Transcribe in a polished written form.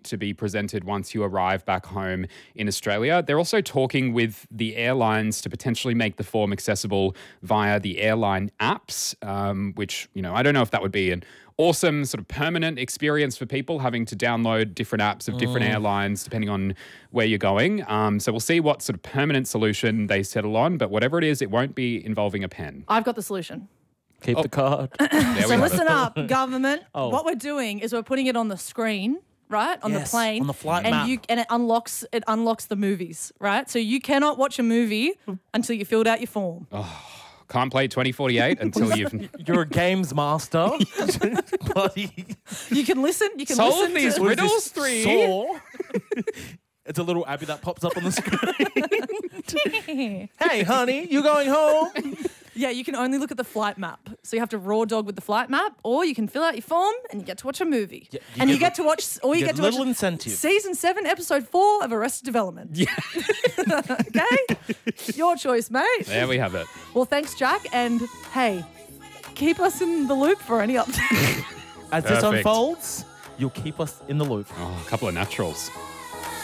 to be presented once you arrive back home in Australia. They're also talking with the airlines to potentially make the form accessible via the airline apps, which, I don't know if that would be an awesome sort of permanent experience for people having to download different apps of different airlines depending on where you're going. So we'll see what sort of permanent solution they settle on. But whatever it is, it won't be involving a pen. I've got the solution. Keep the card. So listen up, government. What we're doing is we're putting it on the screen, right, on the plane, on the flight and map. and it unlocks the movies, right? So you cannot watch a movie until you filled out your form. Can't play 2048 until you've You're a games master. Buddy. You can listen. You can solved listen these to riddles 3. Saw. It's a little Abby that pops up on the screen. Hey, honey, you going home? Yeah, you can only look at the flight map. So you have to raw dog with the flight map, or you can fill out your form and you get to watch a movie. Yeah, you get to watch little incentive. Season 7, episode 4 of Arrested Development. Yeah. Okay? Your choice, mate. There we have it. Well, thanks, Jack. And hey, keep us in the loop for any updates. As this Perfect. unfolds, you'll keep us in the loop. Oh, a couple of naturals.